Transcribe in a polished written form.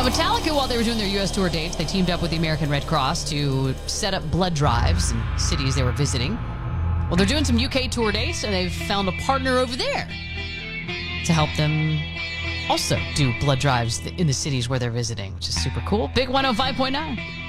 Now, Metallica, while they were doing their U.S. tour dates, they teamed up with the American Red Cross to set up blood drives in cities they were visiting. Well, they're doing some UK tour dates, and they've found a partner over there to help them also do blood drives in the cities where they're visiting, which is super cool. Big 105.9.